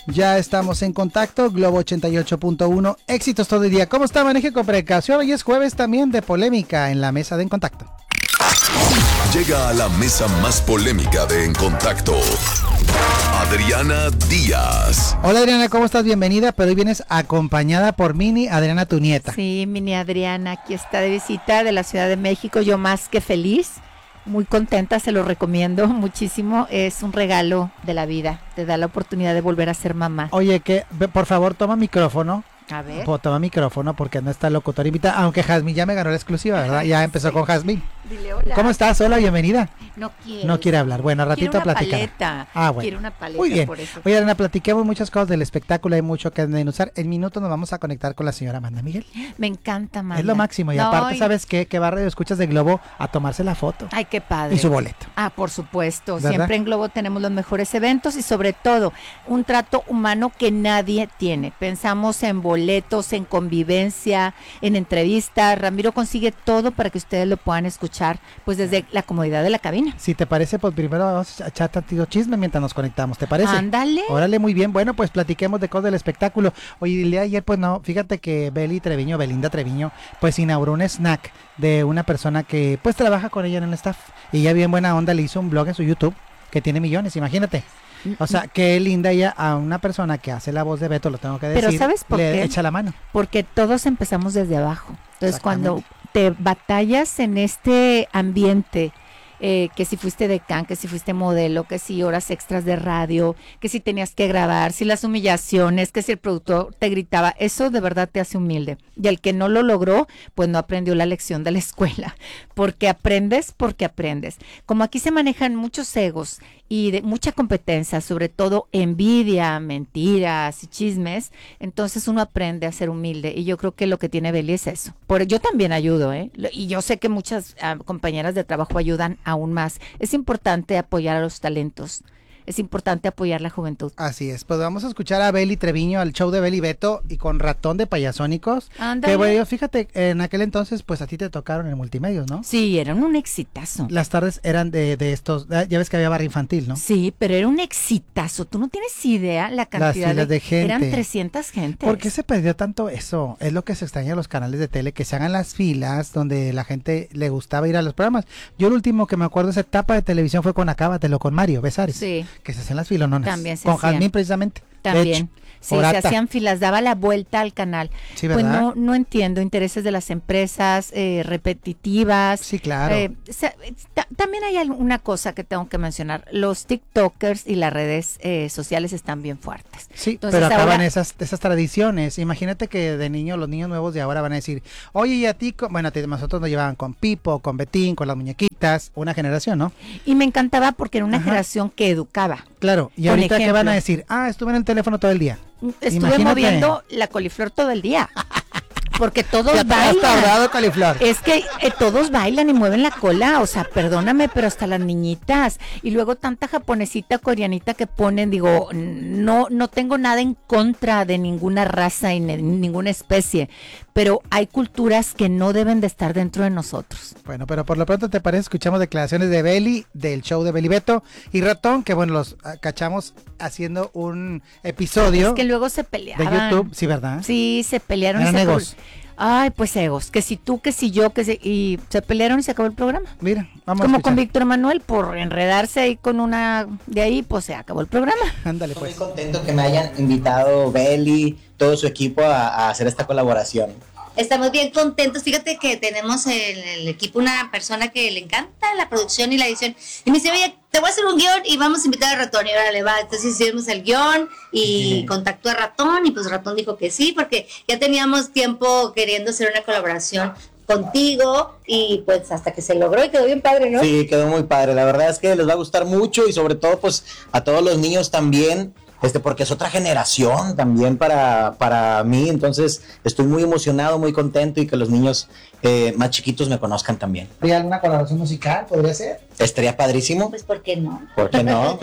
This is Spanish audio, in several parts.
Ya estamos en contacto, Globo 88.1, éxitos todo el día. ¿Cómo está? Maneje con precaución. Hoy es jueves también de polémica en la mesa de En Contacto. Llega a la mesa más polémica de En Contacto, Adriana Díaz. Hola Adriana, ¿cómo estás? Bienvenida, pero hoy vienes acompañada por Mini Adriana, tu nieta. Sí, Mini Adriana, aquí está de visita de la Ciudad de México, yo más que feliz. Muy contenta, se lo recomiendo muchísimo, es un regalo de la vida, te da la oportunidad de volver a ser mamá. Oye, que por favor toma micrófono. A ver. Toma micrófono porque no está locutor invitada, aunque Jazmín ya me ganó la exclusiva, ¿verdad? Ya empezó sí. Con Jazmín. Dile hola. ¿Cómo estás? Hola, bienvenida. No quiere hablar. Bueno, ratito platicar. Bueno. Quiero una paleta. Muy bien. Por eso. Oye, Adriana, platiquemos muchas cosas del espectáculo, hay mucho que desmenuzar. En minutos nos vamos a conectar con la señora Amanda Miguel. Me encanta, Amanda. Es lo máximo. Y aparte, ¿sabes qué? Que va a Radio Escuchas de Globo a tomarse la foto. Ay, qué padre. Y su boleto. Ah, por supuesto. ¿Verdad? Siempre en Globo tenemos los mejores eventos y sobre todo un trato humano que nadie tiene. Pensamos en boletos, en convivencia, en entrevistas. Ramiro consigue todo para que ustedes lo puedan escuchar, pues desde la comodidad de la cabina. Si te parece, pues primero vamos a echar tantito chisme mientras nos conectamos, ¿te parece? Ándale. Órale, muy bien. Bueno, pues platiquemos de cosas del espectáculo. Oye, el día de ayer, pues no, fíjate que Belinda Treviño, pues inauguró un snack de una persona que pues trabaja con ella en el staff. Y ella bien buena onda le hizo un blog en su YouTube que tiene millones, imagínate. O sea, qué linda ella a una persona que hace la voz de Beto, lo tengo que decir. Pero ¿sabes por qué? Echa la mano. Porque todos empezamos desde abajo. Entonces, cuando te batallas en este ambiente, que si fuiste decán, que si fuiste modelo, que si horas extras de radio, que si tenías que grabar, si las humillaciones, que si el productor te gritaba, eso de verdad te hace humilde. Y el que no lo logró, pues no aprendió la lección de la escuela, porque aprendes. Como aquí se manejan muchos egos y de mucha competencia, sobre todo envidia, mentiras y chismes, entonces uno aprende a ser humilde, y yo creo que lo que tiene Beli es eso. Yo también ayudo, y yo sé que muchas compañeras de trabajo ayudan aún más. Es importante apoyar a los talentos. Es importante apoyar la juventud. Así es, pues vamos a escuchar a Beli Treviño, al show de Beli Beto y con Ratón de Payasónicos. Ándale. Que bueno, fíjate, en aquel entonces pues a ti te tocaron en Multimedios, ¿no? Sí, eran un exitazo. Las tardes eran de estos, ya ves que había barra infantil, ¿no? Sí, pero era un exitazo. Tú no tienes idea la cantidad de gente. Eran 300 gentes. ¿Por qué se perdió tanto eso? Es lo que se extraña a los canales de tele, que se hagan las filas donde la gente le gustaba ir a los programas. Yo el último que me acuerdo de esa etapa de televisión fue con Acábatelo, con Mario Besares. Sí. Que se hacían las filononas. También se con hacían. Jazmín precisamente. También. Sí, Orata. se hacían filas, daba la vuelta al canal. Sí, pues ¿verdad? no entiendo, intereses de las empresas, repetitivas. Sí, claro. También hay una cosa que tengo que mencionar, los TikTokers y las redes sociales están bien fuertes. Sí, entonces, pero acaban ahora, esas tradiciones. Imagínate que de niño, los niños nuevos de ahora van a decir, oye, y a ti, bueno, nosotros nos llevaban con Pipo, con Betín, con las muñequitas, una generación, ¿no? Y me encantaba porque era una Ajá. generación que educaba. Claro, y Con ahorita ¿qué ejemplo. van a decir? Estuve en el teléfono todo el día. Estuve Imagínate. moviendo la coliflor todo el día. Porque todos Ya te has bailan. ahorrado coliflor. Es que todos bailan y mueven la cola, o sea, perdóname, pero hasta las niñitas. Y luego tanta japonesita, coreanita que ponen, digo, no tengo nada en contra de ninguna raza y ninguna especie, pero hay culturas que no deben de estar dentro de nosotros. Bueno, pero por lo pronto, ¿te parece? Escuchamos declaraciones de Beli, del show de Beli Beto y Ratón, que bueno, los cachamos haciendo un episodio Es que luego se de peleaban. YouTube, sí, ¿verdad? Sí, se pelearon. Eran y se egos. Ay, pues egos, que si tú, que si yo, y se pelearon y se acabó el programa. Mira, vamos Como a con escuchar. Víctor Manuel, por enredarse ahí con una de ahí, pues se acabó el programa. Ándale, Estoy pues. muy contento que me hayan invitado Beli, todo su equipo a hacer esta colaboración. Estamos bien contentos. Fíjate que tenemos en el equipo una persona que le encanta la producción y la edición. Y me dice, oye, te voy a hacer un guión y vamos a invitar a Ratón. Y ahora le va. Entonces hicimos el guión y contactó a Ratón. Y pues Ratón dijo que sí, porque ya teníamos tiempo queriendo hacer una colaboración contigo. Y pues hasta que se logró y quedó bien padre, ¿no? Sí, quedó muy padre. La verdad es que les va a gustar mucho y sobre todo pues a todos los niños también. Porque es otra generación también para mí, entonces estoy muy emocionado, muy contento y que los niños más chiquitos me conozcan también. ¿Habría alguna colaboración musical? ¿Podría ser? Estaría padrísimo. Pues, ¿por qué no? ¿Por qué no?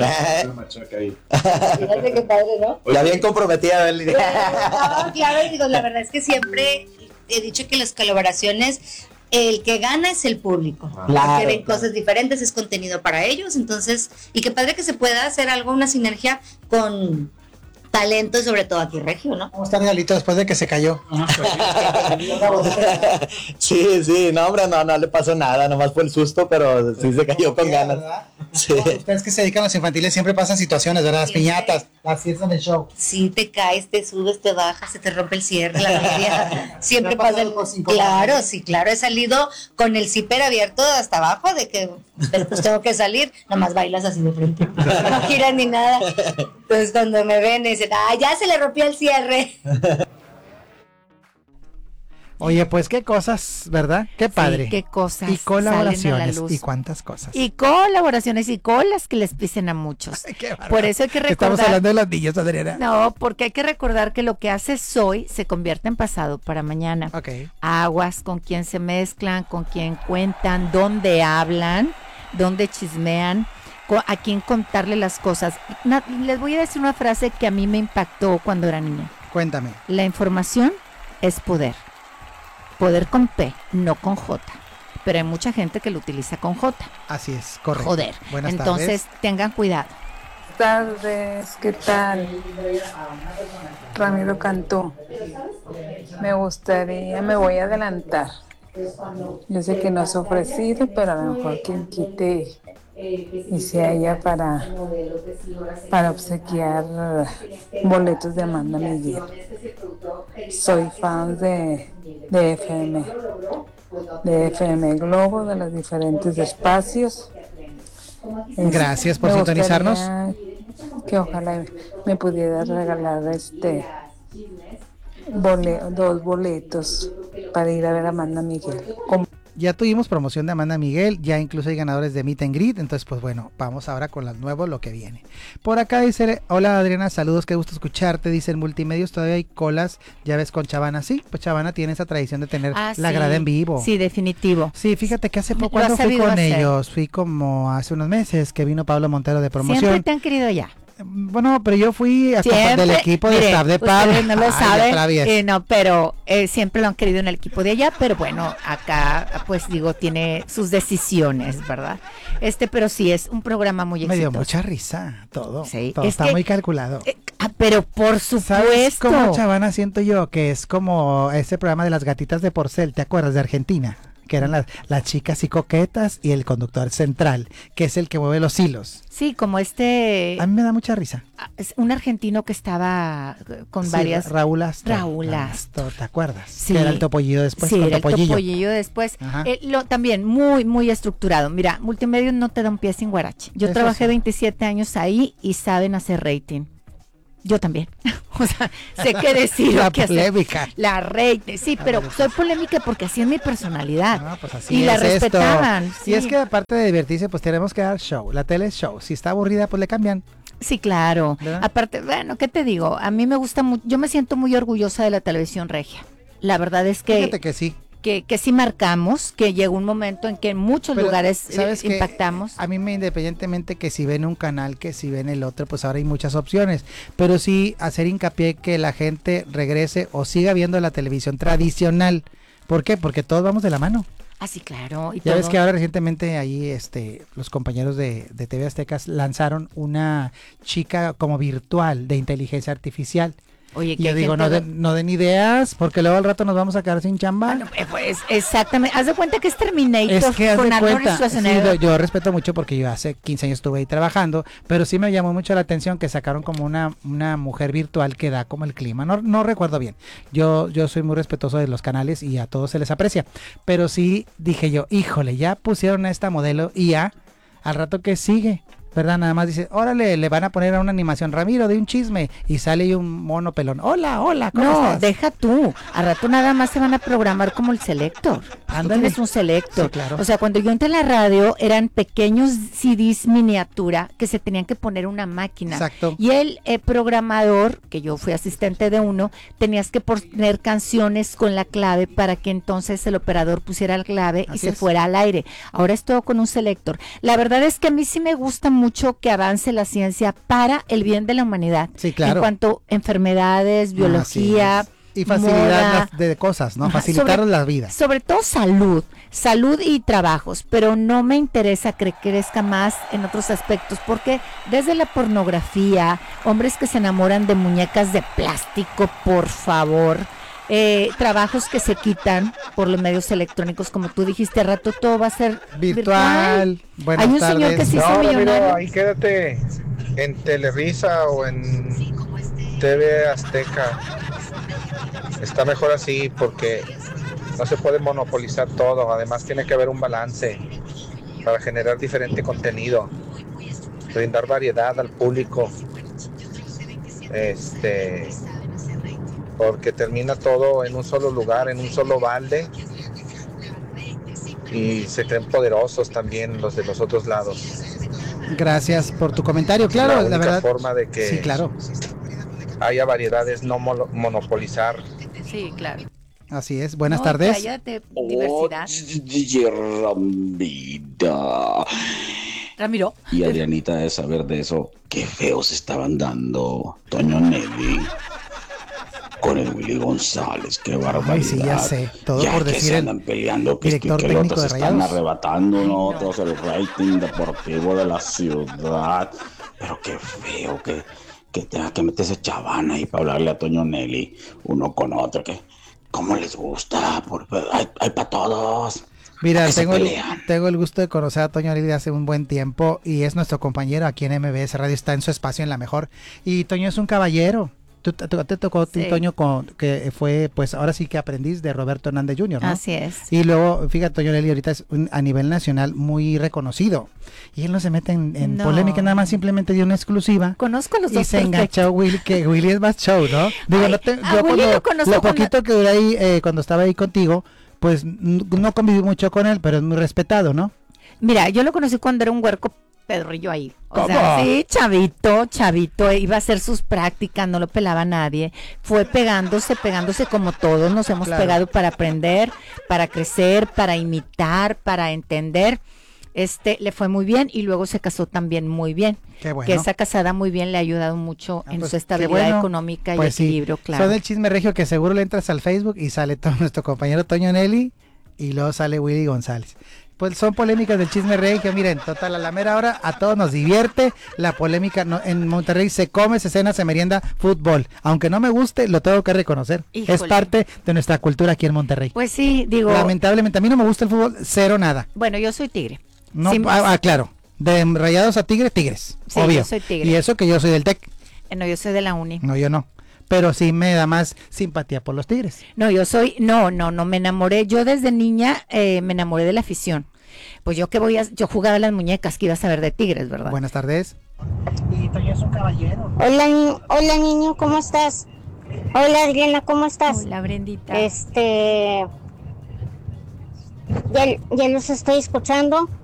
Fíjate qué padre, ¿no? Ya bien comprometida, Beli. No, claro, digo, la verdad es que siempre he dicho que las colaboraciones, el que gana es el público, Claro, porque ven claro. cosas diferentes, es contenido para ellos, entonces, y qué padre que se pueda hacer algo, una sinergia con talento, sobre todo aquí regio, ¿no? ¿Cómo está Regalito después de que se cayó? Sí, no, hombre, no le pasó nada, nomás fue el susto, pero sí se cayó con ganas. Sí. Ustedes que se dedican a los infantiles siempre pasan situaciones, ¿verdad? Las piñatas, las fiestas del show. Sí, te caes, te subes, te bajas, se te rompe el cierre, la mayoría. Siempre ¿Te ha pasa. pasado sin Claro, cosas? sí, claro. He salido con el zipper abierto hasta abajo, de que después tengo que salir, nomás bailas así de frente. No giras ni nada. Entonces cuando me ven, dicen, ya se le rompió el cierre. Oye, pues qué cosas, ¿verdad? Qué padre. Sí, qué cosas Y colaboraciones. salen a la luz. Y cuántas cosas. Y colaboraciones y colas que les pisen a muchos. Ay, qué bárbaro. Por eso hay que recordar. Estamos hablando de los niños, Adriana. No, porque hay que recordar que lo que haces hoy se convierte en pasado para mañana. Ok. Aguas, con quién se mezclan, con quién cuentan, dónde hablan, dónde chismean, a quién contarle las cosas. Les voy a decir una frase que a mí me impactó cuando era niña. Cuéntame. La información es poder. Poder con P, no con J. Pero hay mucha gente que lo utiliza con J. Así es, correcto. Joder. Buenas Entonces, tengan cuidado. Buenas tardes, ¿qué tal? Ramiro Cantú. Me voy a adelantar. Yo sé que no has ofrecido, pero a lo mejor quien quite y sea ella para obsequiar boletos de Amanda Miguel. Soy fan de FM Globo, de los diferentes espacios. Gracias por Me sintonizarnos. gustaría que ojalá me pudiera regalar dos boletos para ir a ver a Amanda Miguel. Ya tuvimos promoción de Amanda Miguel, ya incluso hay ganadores de Meet and Greet, entonces pues bueno, vamos ahora con lo nuevo, lo que viene. Por acá dice, hola Adriana, saludos, qué gusto escucharte, dice en Multimedios todavía hay colas, ya ves con Chavana, sí, pues Chavana tiene esa tradición de tener la Sí. grada en vivo. Sí, definitivo. Sí, fíjate que hace poco Lo has cuando fui sabido con hacer. ellos, fui como hace unos meses que vino Pablo Montero de promoción. Siempre te han querido ya. Bueno, pero yo fui hasta Siempre, del equipo de mire, staff de Pablo. ustedes no lo Ay, saben, otra vez. no, pero siempre lo han querido en el equipo de allá, pero bueno, acá, pues digo, tiene sus decisiones, ¿verdad? Pero sí, es un programa muy Me dio exitoso. mucha risa, todo. Sí, Todo es está que- muy calculado. Pero por ¿Sabes supuesto. cómo Chavana siento yo? Que es como ese programa de las gatitas de Porcel, ¿te acuerdas? De Argentina. Que eran las chicas y coquetas y el conductor central, que es el que mueve los hilos. Sí, como A mí me da mucha risa. es un argentino que estaba con Sí, varias. Raúl Astor. Raúl Astor. ¿Te acuerdas? Sí. Que era el topollillo después. Sí, con era el Topollillo. topollillo después. Ajá. También muy, muy estructurado. Mira, Multimedios no te da un pie sin guarache. Yo Eso trabajé sí. 27 años ahí y saben hacer rating. Yo también. O sea, sé qué decir. La o qué hacer. polémica. La rating. Sí, pero soy polémica porque así es mi personalidad. No, pues así y la es esto. respetaban. Y es que aparte de divertirse, pues tenemos que dar show. La tele es show. Si está aburrida, pues le cambian. Sí, claro. ¿Verdad? Aparte, bueno, ¿qué te digo? A mí me gusta mucho, yo me siento muy orgullosa de la televisión regia. La verdad es Fíjate que sí. que sí marcamos, que llegó un momento en que en muchos Pero, lugares ¿sabes qué? impactamos. A mí me independientemente que si ven un canal, que si ven el otro, pues ahora hay muchas opciones. Pero sí hacer hincapié que la gente regrese o siga viendo la televisión tradicional. ¿Por qué? Porque todos vamos de la mano. Ah, sí, claro. Y Ya ves todo. que ahora recientemente ahí los compañeros de TV Aztecas lanzaron una chica como virtual de inteligencia artificial. Oye, Y yo digo, no den ideas, porque luego al rato nos vamos a quedar sin chamba. Pues exactamente. Haz de cuenta que es Terminator Es que haz con de Arnold cuenta, sí, Schwarzenegger. yo respeto mucho porque yo hace 15 años estuve ahí trabajando, pero sí me llamó mucho la atención que sacaron como una mujer virtual que da como el clima, no recuerdo bien, yo soy muy respetuoso de los canales y a todos se les aprecia, pero sí dije yo, híjole, ya pusieron a esta modelo IA, al rato que sigue, ¿verdad? Nada más dice, órale, le van a poner a una animación, Ramiro, de un chisme, y sale ahí un mono pelón, hola, ¿cómo No, estás? deja tú. A rato nada más se van a programar como el selector. Tú Ándale. tienes un selector. Sí, claro. O sea, cuando yo entré en la radio eran pequeños CDs miniatura que se tenían que poner en una máquina. Exacto. Y el programador, que yo fui asistente de uno, tenías que poner canciones con la clave para que entonces el operador pusiera la clave y Así se es. fuera al aire. Ahora es todo con un selector. La verdad es que a mí sí me gusta mucho que avance la ciencia para el bien de la humanidad. Sí, claro. En cuanto a enfermedades, biología. Así es. Y facilitar moda. de cosas, ¿no? Ajá, Facilitar sobre- la vida. Sobre todo salud. salud y trabajos, pero no me interesa que crezca más en otros aspectos, porque desde la pornografía, hombres que se enamoran de muñecas de plástico, por favor, trabajos que se quitan por los medios electrónicos, como tú dijiste, rato todo va a ser virtual. Buenas Hay un tardes. señor que se hizo No, millonario. Ramiro, ahí quédate en Televisa o en TV Azteca. Está mejor así porque no se puede monopolizar todo. Además tiene que haber un balance para generar diferente contenido, brindar variedad al público. Porque termina todo en un solo lugar, en un solo balde, y se creen poderosos también los de los otros lados. Gracias por tu comentario. Claro, la la única verdad. forma de que Sí, claro. haya variedades, no monopolizar. Sí, claro. Así es. Buenas No, tardes. que haya diversidad. Ramiro. Y Adrianita de saber de eso, qué feos estaban dando Toño Nelly con el Willy González, qué barbaridad. Ay, sí, ya sé, todo ya por que decir se el andan peleando, que director los técnico otros de están Rayados. arrebatando nosotros el rating deportivo de la ciudad. Pero qué feo que tenga que meterse chavana ahí para hablarle a Toño Nelly uno con otro, que cómo les gusta, hay para todos. Mira, Que se tengo pelean. el gusto de conocer a Toño Nelly hace un buen tiempo y es nuestro compañero aquí en MBS Radio, está en su espacio en La Mejor. Y Toño es un caballero. Te tocó Sí. Toño, que fue, pues ahora sí que aprendiz de Roberto Hernández Jr., ¿no? Así es. Y luego, fíjate, Toño Nelly ahorita es a nivel nacional muy reconocido. Y él no se mete en No. polémica, nada más simplemente dio una exclusiva. Conozco a los Y dos se perfecto. enganchó Willy, que Willy es más show, ¿no? Digo, Ay, no te- a yo Willy cuando, lo conozco lo cuando- poquito que duré ahí, cuando estaba ahí contigo, pues no conviví mucho con él, pero es muy respetado, ¿no? Mira, yo lo conocí cuando era un huerco pedrillo ahí. O sea, ¿Cómo? sí, chavito, iba a hacer sus prácticas, no lo pelaba nadie. Fue pegándose como todos nos hemos Claro. pegado para aprender, para crecer, para imitar, para entender. Le fue muy bien y luego se casó también muy bien. Qué bueno. Que esa casada muy bien le ha ayudado mucho en Pues, su qué estabilidad bueno. económica y Pues sí, equilibrio, claro. Son del Chisme Regio, que seguro le entras al Facebook y sale todo nuestro compañero Toño Nelly y luego sale Willy González. Pues son polémicas del Chisme Regio, miren, total, a la mera hora a todos nos divierte la polémica. En Monterrey se come, se cena, se merienda fútbol. Aunque no me guste, lo tengo que reconocer. Híjole. Es parte de nuestra cultura aquí en Monterrey. Pues sí, digo, Lamentablemente, a mí no me gusta el fútbol, cero nada. bueno, yo soy tigre. No, Sí, claro, de Rayados a Tigres, Tigres, Sí, obvio. yo soy tigre. Y eso que yo soy del TEC, No, yo soy de la uni. no, yo no. Pero sí me da más simpatía por los Tigres. No, no, me enamoré. Yo desde niña me enamoré de la afición. Pues yo yo jugaba a las muñecas, que iba a saber de tigres, ¿verdad? Buenas tardes. Y Toño es un caballero. Hola niño, ¿cómo estás? Hola Adriana, ¿cómo estás? Hola, Brendita. Ya los estoy escuchando.